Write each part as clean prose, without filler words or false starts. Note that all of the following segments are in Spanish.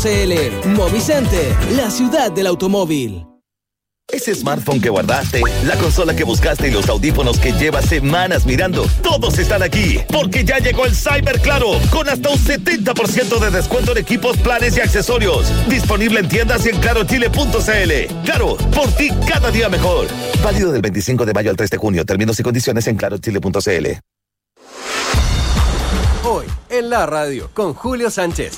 Movicenter, la ciudad del automóvil. Ese smartphone que guardaste, la consola que buscaste y los audífonos que llevas semanas mirando, todos están aquí, porque ya llegó el Cyber Claro, con hasta un 70% de descuento en equipos, planes y accesorios. Disponible en tiendas y en clarochile.cl. Claro, por ti cada día mejor. Válido del 25 de mayo al 3 de junio. Términos y condiciones en clarochile.cl. Hoy, en la radio, con Julio Sánchez.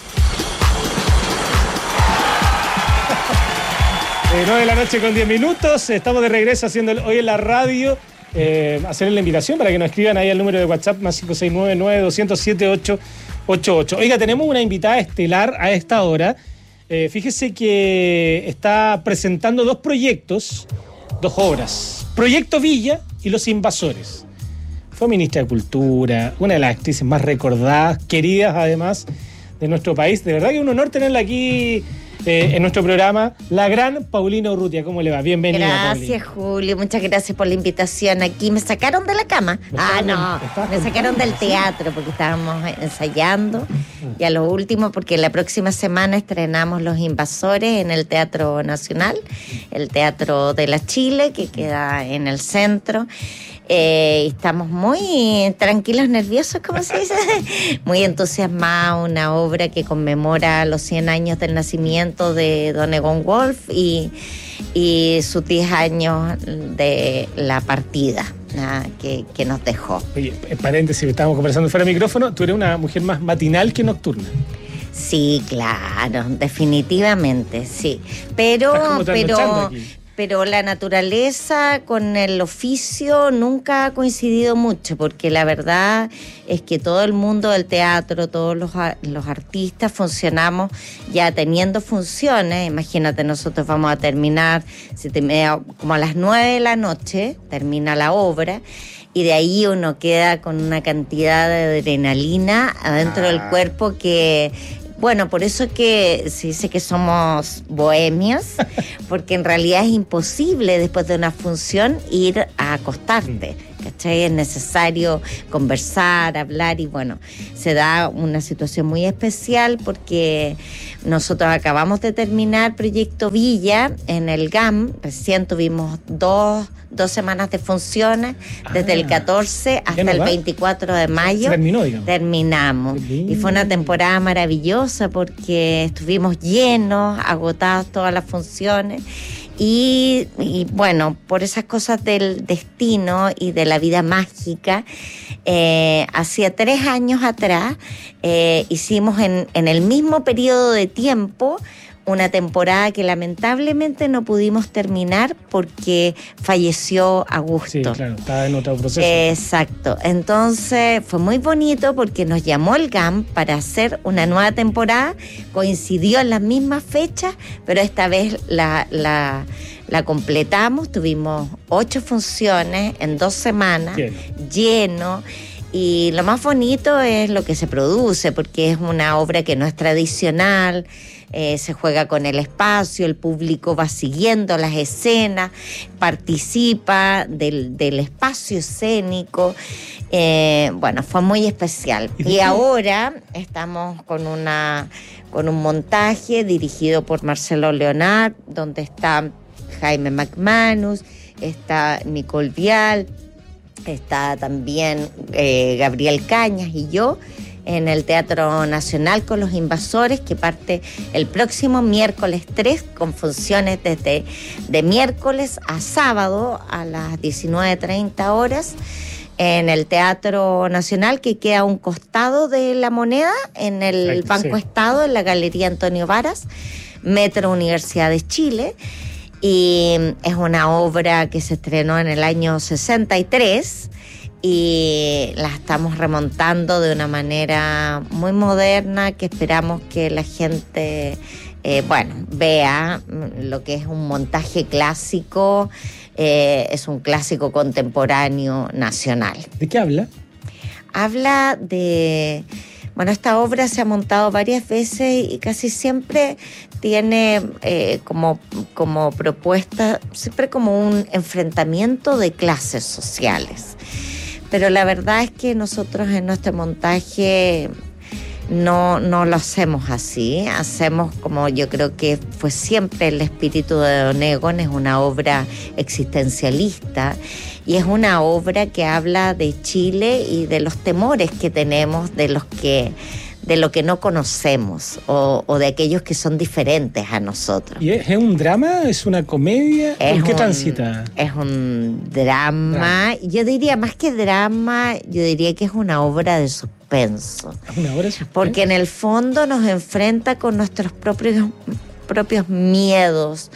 9 de la noche con 10 minutos. Estamos de regreso haciendo hoy en la radio. Hacerles la invitación para que nos escriban ahí al número de WhatsApp más 569-9200-7888. Oiga, tenemos una invitada estelar a esta hora. Fíjese que está presentando dos proyectos, dos obras. Proyecto Villa y Los Invasores. Fue ministra de Cultura, una de las actrices más recordadas, queridas además, de nuestro país. De verdad que es un honor tenerla aquí en nuestro programa, la gran Paulina Urrutia. ¿Cómo le va? Bienvenida, Gracias, Paulina. Julio. Muchas gracias por la invitación aquí. Me sacaron de la cama. Me sacaron del teatro porque estábamos ensayando. Y a lo último, porque la próxima semana estrenamos Los Invasores en el Teatro Nacional, el Teatro de la Chile, que queda en el centro. Estamos muy tranquilos, nerviosos, ¿cómo se dice? Muy entusiasmados, una obra que conmemora los 100 años del nacimiento de Don Egon Wolf y sus 10 años de la partida que nos dejó. Oye, paréntesis, estábamos conversando fuera de micrófono, tú eres una mujer más matinal que nocturna. Sí, claro, definitivamente, sí. Pero la naturaleza con el oficio nunca ha coincidido mucho, porque la verdad es que todo el mundo del teatro, todos los artistas funcionamos ya teniendo funciones. Imagínate, nosotros vamos a terminar como a las 9 de la noche, termina la obra, y de ahí uno queda con una cantidad de adrenalina adentro del cuerpo que... Bueno, por eso es que se dice que somos bohemios, porque en realidad es imposible después de una función ir a acostarte, ¿cachai? Es necesario conversar, hablar, y bueno, se da una situación muy especial porque nosotros acabamos de terminar Proyecto Villa en el GAM. Recién tuvimos dos semanas de funciones, desde el 14 hasta el 24 de mayo. Se terminó, digamos. Terminamos. Y fue una temporada maravillosa porque estuvimos llenos, agotados todas las funciones. Y bueno, por esas cosas del destino y de la vida mágica, hacía 3 años atrás hicimos en el mismo periodo de tiempo una temporada que lamentablemente no pudimos terminar porque falleció Augusto. Sí, claro, estaba en otro proceso. Exacto. Entonces fue muy bonito porque nos llamó el GAM para hacer una nueva temporada. Coincidió en las mismas fechas, pero esta vez la completamos. Tuvimos 8 funciones en 2 semanas, lleno. Y lo más bonito es lo que se produce, porque es una obra que no es tradicional. Se juega con el espacio, el público va siguiendo las escenas, participa del espacio escénico. Bueno, fue muy especial. Y ahora estamos con un montaje dirigido por Marcelo Leonard, donde está Jaime McManus, está Nicole Vial, está también Gabriel Cañas y yo, en el Teatro Nacional con Los Invasores, que parte el próximo miércoles 3, con funciones desde de miércoles a sábado a las 19:30 horas, en el Teatro Nacional, que queda a un costado de La Moneda, en el Banco Estado, en la Galería Antonio Varas, Metro Universidad de Chile. Y es una obra que se estrenó en el año 63, y la estamos remontando de una manera muy moderna, que esperamos que la gente vea lo que es un montaje clásico. Es un clásico contemporáneo nacional. ¿De qué habla? Habla de... Bueno, esta obra se ha montado varias veces y casi siempre tiene como propuesta, siempre como un enfrentamiento de clases sociales. Pero la verdad es que nosotros en nuestro montaje no lo hacemos así. Hacemos como yo creo que fue siempre el espíritu de Don Egon. Es una obra existencialista y es una obra que habla de Chile y de los temores que tenemos, de lo que no conocemos o de aquellos que son diferentes a nosotros. ¿Y es un drama? ¿Es una comedia? ¿Por qué transita? Es un drama. Yo diría, más que drama, yo diría que es una obra de suspenso. ¿Una obra de suspenso? Porque en el fondo nos enfrenta con nuestros propios miedos,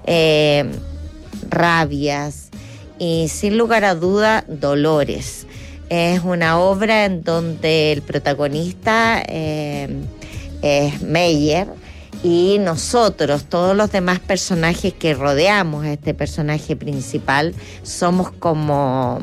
rabias y sin lugar a duda dolores. Es una obra en donde el protagonista es Meyer y nosotros, todos los demás personajes que rodeamos a este personaje principal, somos como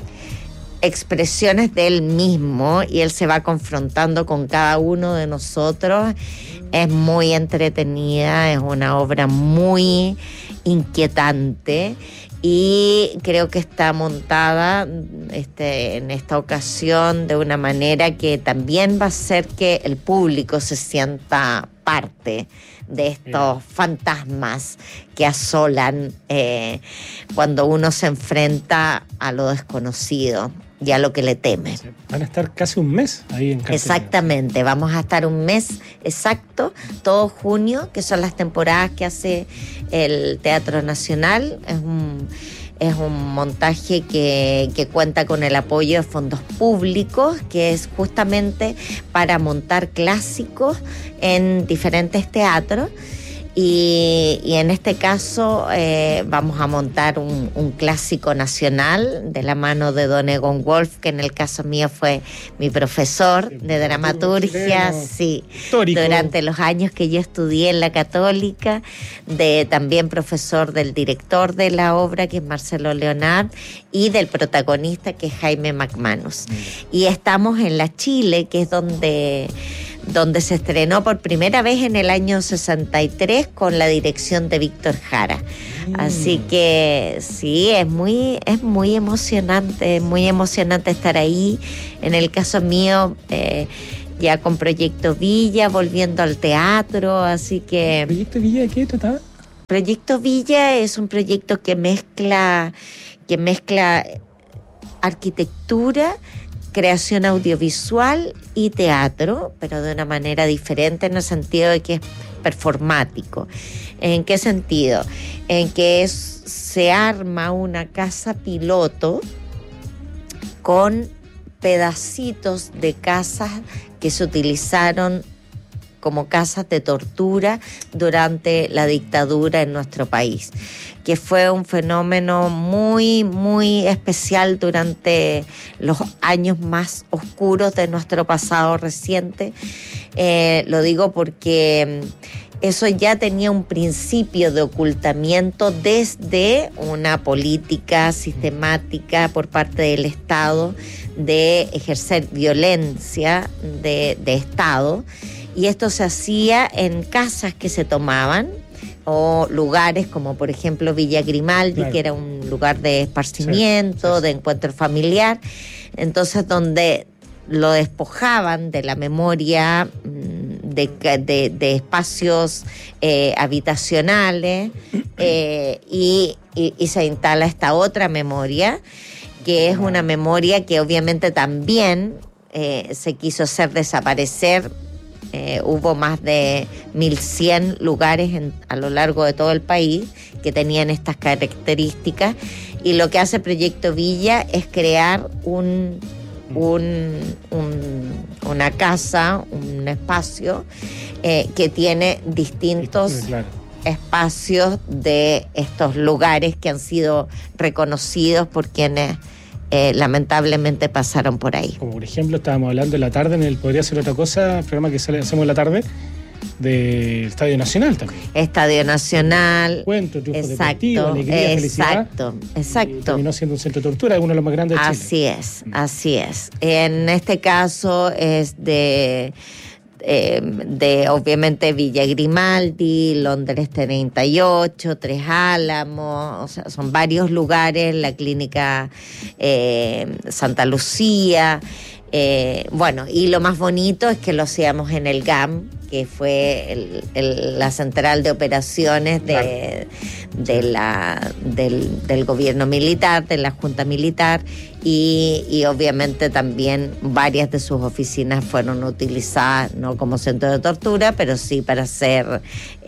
expresiones de él mismo y él se va confrontando con cada uno de nosotros. Es muy entretenida, es una obra muy inquietante y creo que está montada en esta ocasión de una manera que también va a hacer que el público se sienta parte de estos fantasmas que asolan cuando uno se enfrenta a lo desconocido y a lo que le teme. Van a estar casi un mes ahí en cartelera. Exactamente, vamos a estar un mes exacto, todo junio, que son las temporadas que hace el Teatro Nacional. Es un montaje que cuenta con el apoyo de fondos públicos, que es justamente para montar clásicos en diferentes teatros. Y en este caso vamos a montar un clásico nacional de la mano de Don Egon Wolf, que en el caso mío fue mi profesor de dramaturgia, sí, histórico, durante los años que yo estudié en la Católica, también profesor del director de la obra, que es Marcelo Leonard, y del protagonista, que es Jaime McManus. Y estamos en la Chile, que es donde se estrenó por primera vez en el año 63 con la dirección de Víctor Jara. Así que sí, es muy emocionante estar ahí. En el caso mío, ya con Proyecto Villa, volviendo al teatro, así que... ¿Proyecto Villa de qué trataba? Proyecto Villa es un proyecto que mezcla arquitectura, creación audiovisual y teatro, pero de una manera diferente, en el sentido de que es performático. ¿En qué sentido? En que se arma una casa piloto con pedacitos de casas que se utilizaron como casas de tortura durante la dictadura en nuestro país, que fue un fenómeno muy, muy especial durante los años más oscuros de nuestro pasado reciente. Lo digo porque eso ya tenía un principio de ocultamiento desde una política sistemática por parte del Estado de ejercer violencia de Estado. Y esto se hacía en casas que se tomaban, o lugares como por ejemplo Villa Grimaldi, claro, que era un lugar de esparcimiento, sí, de encuentro familiar. Entonces, donde lo despojaban de la memoria de espacios habitacionales y se instala esta otra memoria, que es una memoria que obviamente también se quiso hacer desaparecer. Hubo más de 1.100 lugares a lo largo de todo el país que tenían estas características, y lo que hace Proyecto Villa es crear una casa, un espacio que tiene distintos espacios de estos lugares que han sido reconocidos por quienes lamentablemente pasaron por ahí. Como por ejemplo, estábamos hablando en la tarde en el Podría Ser Otra Cosa, programa que hacemos en la tarde, del Estadio Nacional también. Estadio Nacional. Cuento, triunfo deportivo, alegría, felicidad. Exacto. Terminó siendo un centro de tortura, uno de los más grandes de Chile. Así es. En este caso es de obviamente Villa Grimaldi, Londres 38, Tres Álamos, o sea, son varios lugares, la clínica Santa Lucía, Bueno, y lo más bonito es que lo hacíamos en el GAM, que fue la central de operaciones del gobierno militar, de la Junta Militar, y obviamente también varias de sus oficinas fueron utilizadas, no como centro de tortura, pero sí para hacer,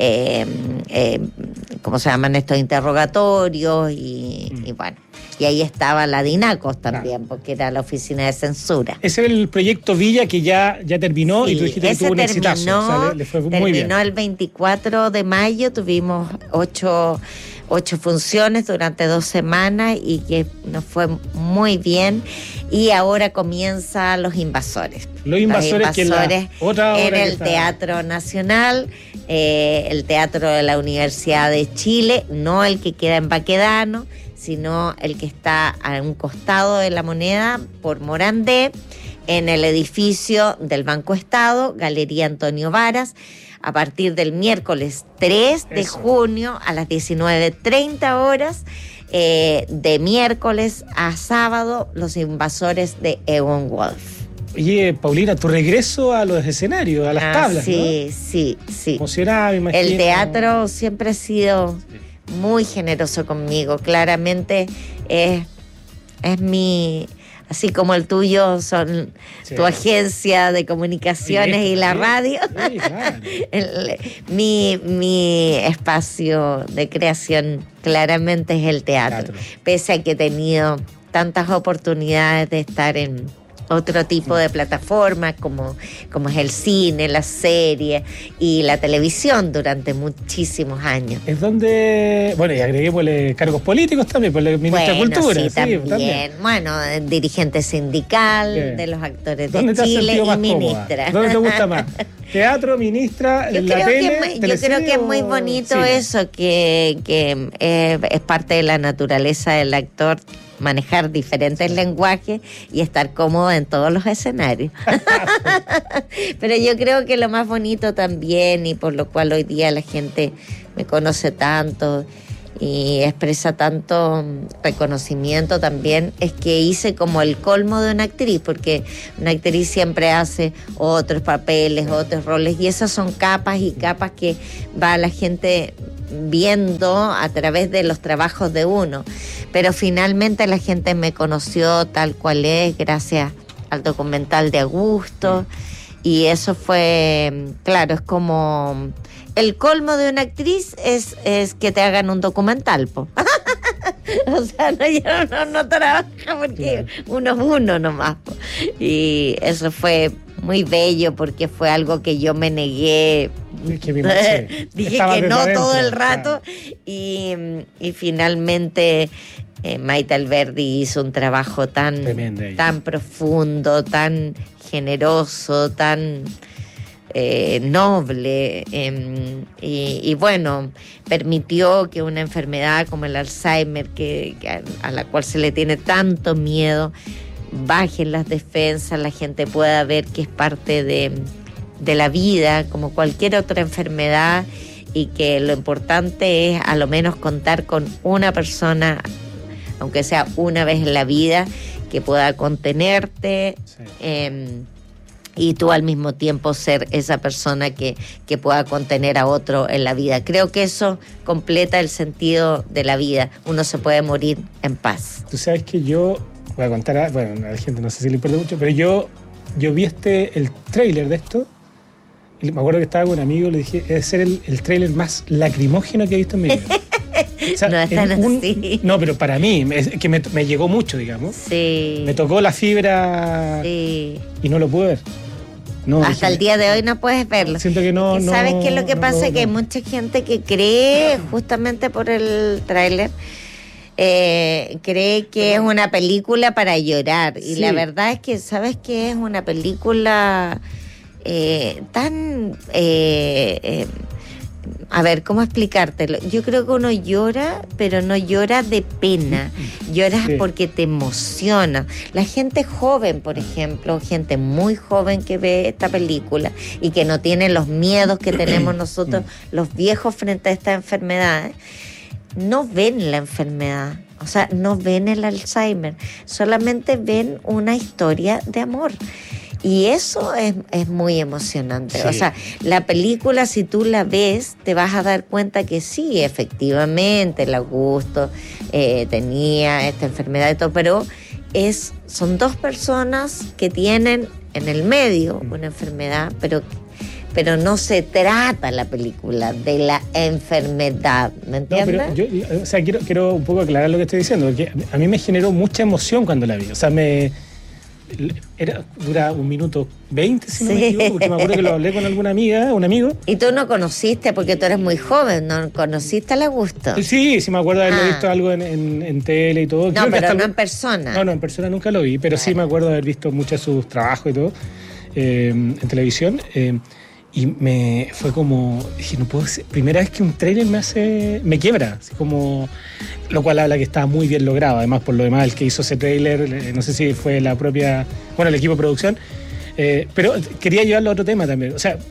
¿cómo se llaman estos interrogatorios? Y bueno, y ahí estaba la DINACOS también, porque era la oficina de censura. Ese era el proyecto Villa que ya terminó, sí, y tú dijiste que tuvo un exitazo. O sea, le fue muy bien. Terminó el 24 de mayo, tuvimos 8 funciones durante 2 semanas y que nos fue muy bien. Y ahora comienza Los Invasores. Los Invasores, que es la otra obra en el Teatro Nacional, el Teatro de la Universidad de Chile, no el que queda en Baquedano, sino el que está a un costado de la Moneda por Morandé, en el edificio del Banco Estado, Galería Antonio Varas, a partir del miércoles 3 de junio a las 19:30 horas, de miércoles a sábado, Los Invasores de Egon Wolf. Oye, Paulina, tu regreso a los escenarios, a las tablas, sí, ¿no? Sí. Emocionada, me imagino. El teatro siempre ha sido muy generoso conmigo. Claramente es mi... Así como el tuyo son tu agencia de comunicaciones y la radio. Sí, claro. Mi espacio de creación claramente es el teatro. Pese a que he tenido tantas oportunidades de estar en otro tipo de plataformas como es el cine, la serie y la televisión durante muchísimos años. Es donde, bueno, y agreguémosle cargos políticos también, por la ministra de Cultura. Sí, también. Bueno, dirigente sindical de los actores de Chile y ministra. ¿Dónde te gusta más? ¿Teatro, ministra, la tele? Yo creo que es muy bonito eso, que es parte de la naturaleza del actor, manejar diferentes lenguajes y estar cómodo en todos los escenarios. Pero yo creo que lo más bonito también, y por lo cual hoy día la gente me conoce tanto y expresa tanto reconocimiento también, es que hice como el colmo de una actriz, porque una actriz siempre hace otros papeles, otros roles, y esas son capas y capas que va la gente viendo a través de los trabajos de uno, pero finalmente la gente me conoció tal cual es gracias al documental de Augusto, y eso fue, claro, es como el colmo de una actriz es que te hagan un documental, po. O sea, no trabaja porque uno es uno nomás, po. Y eso fue muy bello porque fue algo que yo me negué. Dije que no todo el rato, y finalmente Maite Alberdi hizo un trabajo tan profundo, tan generoso, tan noble, y bueno, permitió que una enfermedad como el Alzheimer, a la cual se le tiene tanto miedo, bajen las defensas, la gente pueda ver que es parte de la vida, como cualquier otra enfermedad, y que lo importante es a lo menos contar con una persona, aunque sea una vez en la vida, que pueda contenerte, y tú al mismo tiempo ser esa persona que pueda contener a otro en la vida. Creo que eso completa el sentido de la vida. Uno se puede morir en paz. Tú sabes que yo voy a contar, a la gente no sé si le importa mucho, pero yo vi el tráiler de esto, y me acuerdo que estaba con un amigo y le dije, debe ser el tráiler más lacrimógeno que he visto en mi vida. O sea, no es tan así. No, pero para mí, que me llegó mucho, digamos. Sí. Me tocó la fibra, sí, y no lo pude ver. No, hasta el día de hoy no puedes verlo. Siento que no. ¿Sabes qué es lo que pasa? Que hay mucha gente que cree, justamente por el tráiler, cree que es una película para llorar. Y la verdad es que, ¿sabes qué? Es una película tan... a ver, ¿cómo explicártelo? Yo creo que uno llora, pero no llora de pena. Lloras porque te emociona. La gente joven, por ejemplo, gente muy joven que ve esta película y que no tiene los miedos que tenemos nosotros, los viejos, frente a esta enfermedad, no ven la enfermedad. O sea, no ven el Alzheimer, solamente ven una historia de amor. Y eso es muy emocionante. Sí. O sea, la película, si tú la ves, te vas a dar cuenta que sí, efectivamente, el Augusto tenía esta enfermedad y todo, pero son dos personas que tienen en el medio una enfermedad, pero no se trata la película de la enfermedad, ¿me entiendes? No, pero yo quiero un poco aclarar lo que estoy diciendo, porque a mí me generó mucha emoción cuando la vi. O sea, dura 1 minuto 20, si no me equivoco, porque me acuerdo que lo hablé con alguna amiga, un amigo. Y tú no conociste, porque tú eres muy joven, ¿no conociste al Augusto? Sí, me acuerdo de haberlo visto algo en tele y todo. No, pero no en persona. No, en persona nunca lo vi, pero sí me acuerdo de haber visto muchos de sus trabajos y todo en televisión. Y fue como, dije, no puedo ser, primera vez que un trailer me quiebra, así como, lo cual habla que estaba muy bien logrado. Además, por lo demás, el que hizo ese trailer, no sé si fue el equipo de producción, pero quería llevarlo a otro tema también. O sea,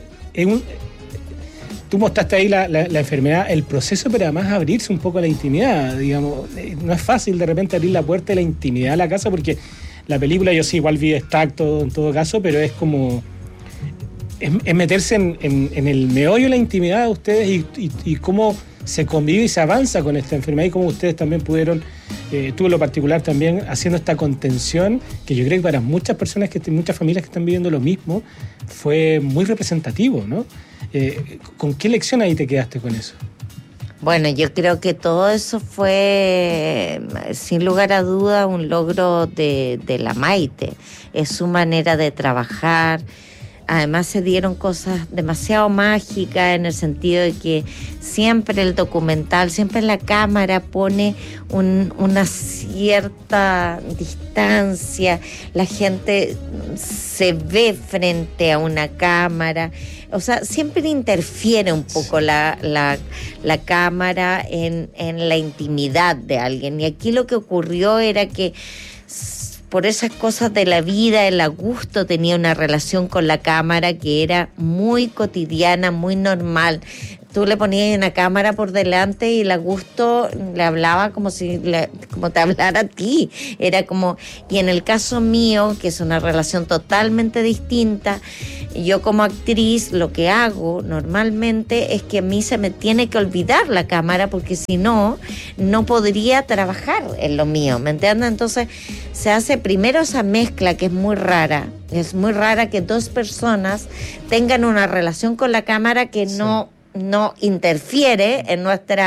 tú mostraste ahí la enfermedad, el proceso, pero además abrirse un poco a la intimidad, digamos. No es fácil de repente abrir la puerta de la intimidad a la casa, porque la película, yo sí igual vi extracto en todo caso, pero es como... Es meterse en el meollo de la intimidad de ustedes y cómo se convive y se avanza con esta enfermedad, y cómo ustedes también pudieron, tú en lo particular también, haciendo esta contención, que yo creo que para muchas personas, muchas familias que están viviendo lo mismo, fue muy representativo, ¿no? ¿Con qué lección ahí te quedaste con eso? Bueno, yo creo que todo eso fue, sin lugar a duda, un logro de la Maite. Es su manera de trabajar. Además se dieron cosas demasiado mágicas, en el sentido de que siempre el documental, siempre la cámara pone una cierta distancia, la gente se ve frente a una cámara, o sea, siempre interfiere un poco la cámara en la intimidad de alguien. Y aquí lo que ocurrió era que, por esas cosas de la vida, el Augusto tenía una relación con la cámara que era muy cotidiana, muy normal. Tú le ponías una cámara por delante y el Augusto le hablaba como te hablara a ti. Era como, y en el caso mío, que es una relación totalmente distinta, yo como actriz lo que hago normalmente es que a mí se me tiene que olvidar la cámara, porque si no podría trabajar en lo mío, ¿me entiendes? Entonces se hace primero esa mezcla que es muy rara. Es muy rara que dos personas tengan una relación con la cámara que no interfiere en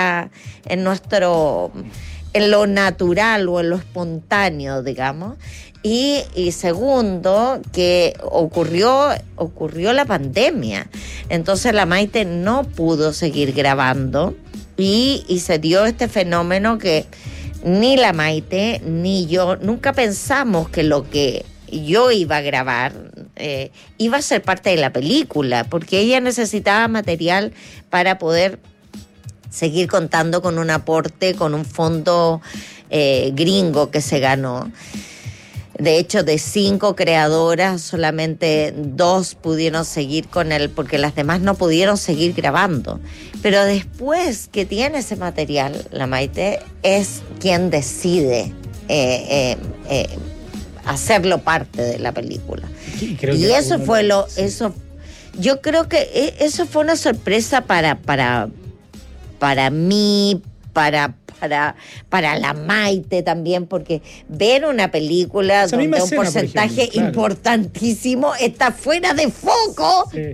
lo natural o en lo espontáneo, digamos. Y segundo, que ocurrió la pandemia. Entonces la Maite no pudo seguir grabando y se dio este fenómeno que ni la Maite ni yo nunca pensamos que lo que yo iba a grabar iba a ser parte de la película, porque ella necesitaba material para poder seguir contando con un aporte, con un fondo gringo que se ganó. De hecho, de 5 creadoras, solamente 2 pudieron seguir con él, porque las demás no pudieron seguir grabando. Pero después que tiene ese material, la Maite es quien decide hacerlo parte de la película. Y eso fue yo creo que eso fue una sorpresa para mí, para la Maite también, porque ver una película donde un porcentaje importantísimo está fuera de foco. Sí.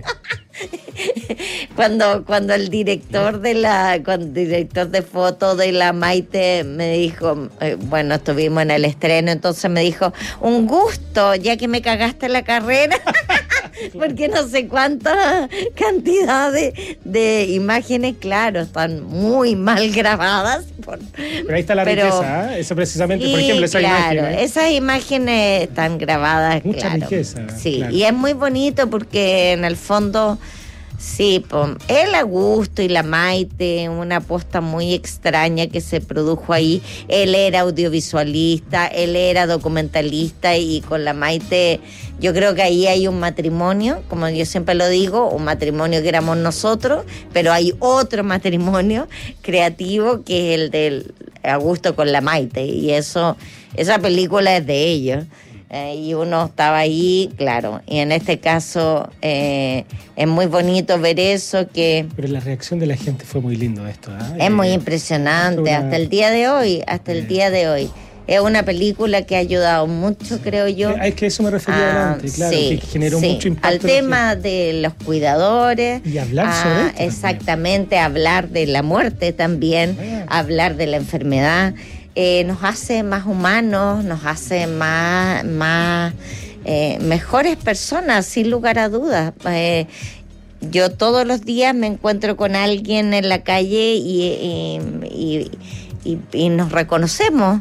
Cuando el director de foto de la Maite me dijo, bueno, estuvimos en el estreno, entonces me dijo, un gusto, ya que me cagaste la carrera. Porque no sé cuánta cantidad de imágenes, claro, están muy mal grabadas. Pero ahí está la riqueza, ¿eh? Eso precisamente, por ejemplo, esa imagen. Claro, esas imágenes están grabadas, mucha riqueza. Sí, claro. Y es muy bonito porque en el fondo, sí, el Augusto y la Maite, una apuesta muy extraña que se produjo ahí. Él era audiovisualista, él era documentalista, y con la Maite yo creo que ahí hay un matrimonio, como yo siempre lo digo, un matrimonio que éramos nosotros, pero hay otro matrimonio creativo que es Augusto con la Maite, y esa película es de ellos. Y uno estaba ahí, claro, y en este caso es muy bonito ver eso, Pero la reacción de la gente fue muy lindo esto, ¿eh? Es muy impresionante, hasta el día de hoy, Es una película que ha ayudado mucho, creo yo. Es que eso me refería antes, claro, que generó mucho impacto. Al tema de los cuidadores. Y hablar sobre esto. Exactamente, también. Hablar de la muerte también, hablar de la enfermedad. Nos hace más humanos, nos hace más mejores personas, sin lugar a dudas. Yo todos los días me encuentro con alguien en la calle y nos reconocemos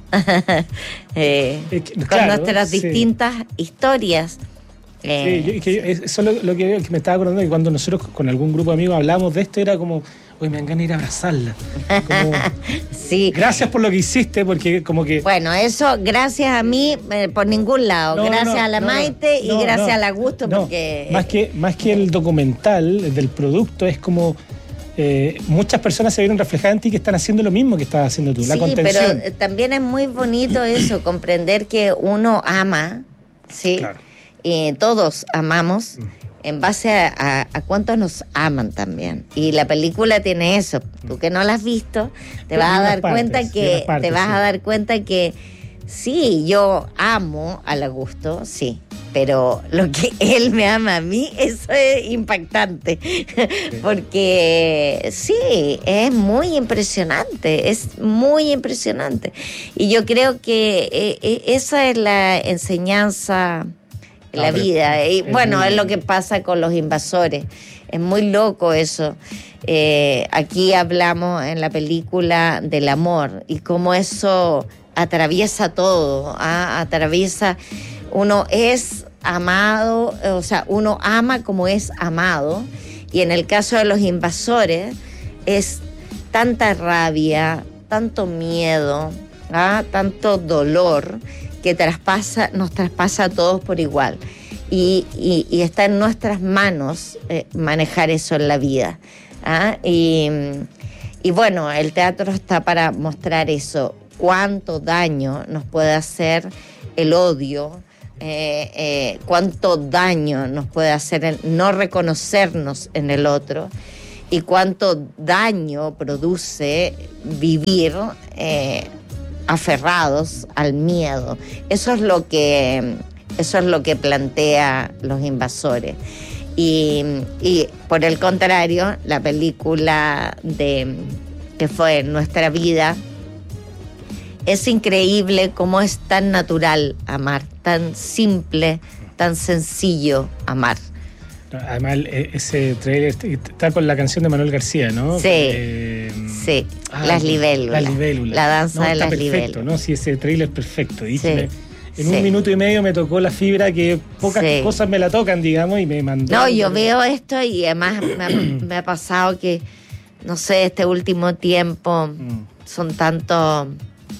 con nuestras distintas historias. Eso es lo que me estaba acordando, que cuando nosotros con algún grupo de amigos hablamos de esto, era como, hoy me dan ganas de ir a abrazarla. Como, sí. Gracias por lo que hiciste, porque como que... Bueno, eso gracias a mí, por ningún lado. Gracias a la Maite y gracias al Augusto, porque... Más que el documental del producto, es como... muchas personas se vieron reflejadas en ti que están haciendo lo mismo que estás haciendo tú, la contención. Pero también es muy bonito eso, comprender que uno ama, ¿sí? Claro. Y todos amamos en base a cuántos nos aman también. Y la película tiene eso. Tú que no la has visto, te vas a dar cuenta que sí, yo amo al Augusto, sí. Pero lo que él me ama a mí, eso es impactante. Porque sí, es muy impresionante. Y yo creo que esa es la enseñanza en la vida. Y bueno, es lo que pasa con los invasores. Es muy loco eso. Aquí hablamos en la película del amor y cómo eso atraviesa todo. Atraviesa... Uno es amado, o sea, uno ama como es amado, y en el caso de los invasores es tanta rabia, tanto miedo, tanto dolor que nos traspasa a todos por igual. Y está en nuestras manos manejar eso en la vida. Y bueno, el teatro está para mostrar eso, cuánto daño nos puede hacer el odio, cuánto daño nos puede hacer el no reconocernos en el otro y cuánto daño produce vivir aferrados al miedo. Eso es lo que plantea Los Invasores. Y por el contrario, la película que fue Nuestra Vida, es increíble cómo es tan natural amar, tan simple, tan sencillo amar. Además, ese trailer está con la canción de Manuel García, ¿no? Sí, Las Libélulas. La danza de las libélulas. ¿No? Sí, ese trailer es perfecto. En un minuto y medio me tocó la fibra que pocas cosas me la tocan, digamos, y me mandó... No, yo veo esto y además me ha pasado que, no sé, este último tiempo son tantos...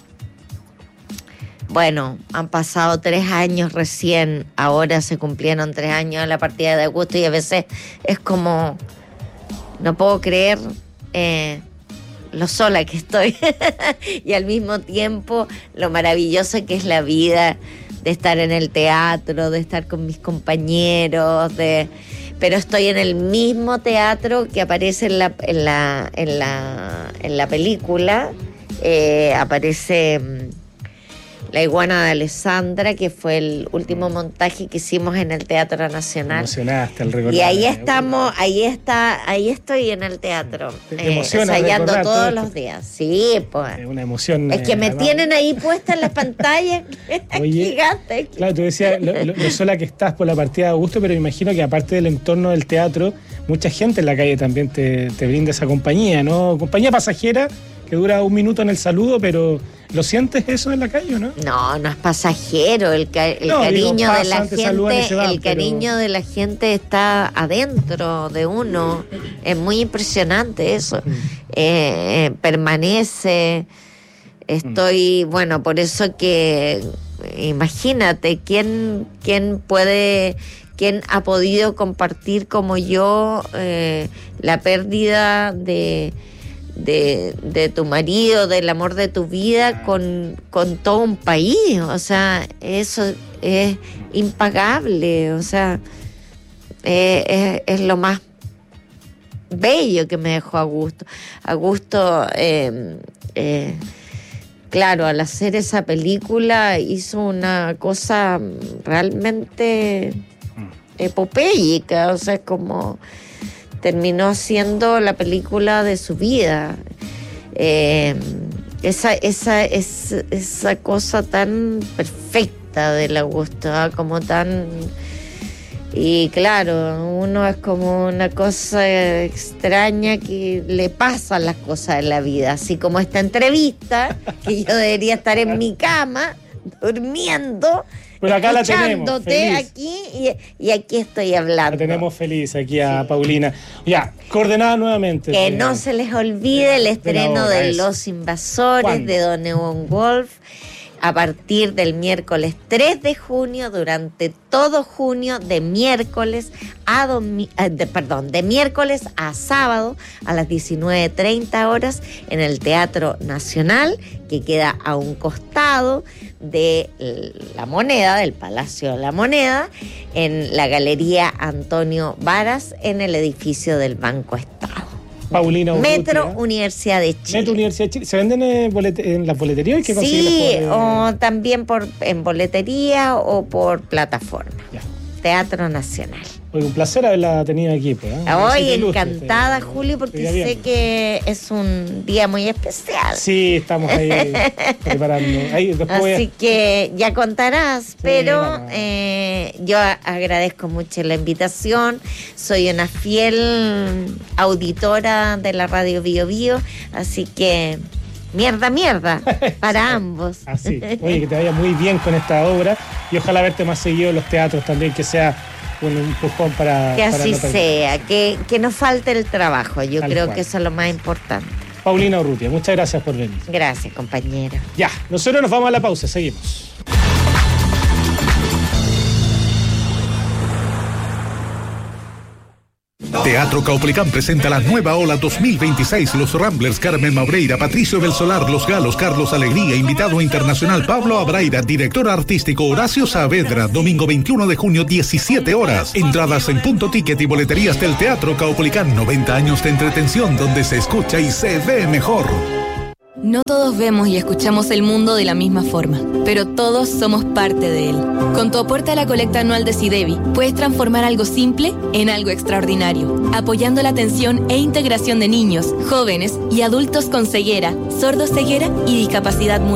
Bueno, han pasado 3 años recién, ahora se cumplieron 3 años de la partida de Augusto y a veces es como, no puedo creer lo sola que estoy y al mismo tiempo lo maravillosa que es la vida de estar en el teatro, de estar con mis compañeros, pero estoy en el mismo teatro que aparece en la película, aparece... La iguana de Alessandra, que fue el último montaje que hicimos en el Teatro Nacional. Emocionaste al recordar. Y ahí estamos, ahí estoy en el teatro, ensayando todos los días. Sí, pues. Es una emoción. Es que me tienen ahí puesta en la pantalla. Gigante. Claro, tú decías lo sola que estás por la partida de Augusto, pero me imagino que aparte del entorno del teatro, mucha gente en la calle también te brinda esa compañía, ¿no? Compañía pasajera que dura 1 minuto en el saludo, pero ¿lo sientes eso en la calle, no? No es pasajero, el cariño de la gente, cariño de la gente está adentro de uno, es muy impresionante eso, permanece, bueno, por eso que imagínate, ¿quién ha podido compartir como yo la pérdida de de tu marido, del amor de tu vida con todo un país. O sea, eso es impagable. O sea, es lo más bello que me dejó Augusto. Augusto, claro, al hacer esa película hizo una cosa realmente epopéica. O sea, es como terminó siendo la película de su vida. Esa cosa tan perfecta del Augusto, ¿eh? Como tan... Y claro, uno es como una cosa extraña que le pasan las cosas en la vida, así como esta entrevista, que yo debería estar en mi cama, durmiendo, pero acá la tenemos feliz. Aquí y aquí estoy hablando. La tenemos feliz aquí a Paulina. Ya, coordenada nuevamente. Que no se les olvide el estreno de Los Invasores. ¿Cuándo? De Don Ewan Wolf, a partir del miércoles 3 de junio, durante todo junio, de miércoles a sábado a las 19:30 horas en el Teatro Nacional, que queda a un costado de La Moneda, del Palacio de la Moneda, en la Galería Antonio Varas, en el edificio del Banco Estado. Paulina Urrutia. Metro Universidad de Chile. Metro Universidad de Chile. ¿Se venden en las boleterías? Sí, o también en boletería o por plataforma. Ya. Teatro Nacional. Oye, un placer haberla tenido aquí. Pues, ¿eh? Hoy encantada, Julio, porque sé que es un día muy especial. Sí, estamos ahí preparando. Así que ya contarás, sí, pero yo agradezco mucho la invitación. Soy una fiel auditora de la radio Bio Bio, así que mierda para ambos. Así. Oye, que te vaya muy bien con esta obra y ojalá verte más seguido en los teatros también, que sea un empujón para... Que así sea, que no falte el trabajo. Yo creo cual. que eso es lo más importante. Paulina Urrutia, muchas gracias por venir. Gracias, compañera. Ya, nosotros nos vamos a la pausa, seguimos. Teatro Caupolicán presenta la nueva ola 2026. Los Ramblers, Carmen Maureira, Patricio del Solar, Los Galos, Carlos Alegría, invitado internacional Pablo Abraira, director artístico Horacio Saavedra, domingo 21 de junio, 17 horas. Entradas en Punto Ticket y boleterías del Teatro Caupolicán. 90 años de entretención donde se escucha y se ve mejor. No todos vemos y escuchamos el mundo de la misma forma, pero todos somos parte de él. Con tu aporte a la colecta anual de SIDEBI, puedes transformar algo simple en algo extraordinario, apoyando la atención e integración de niños, jóvenes y adultos con ceguera, sordoceguera y discapacidad